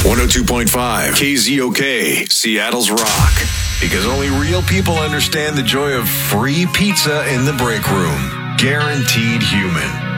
102.5 KZOK, Seattle's Rock. Because only real people understand the joy of free pizza in the break room. Guaranteed human.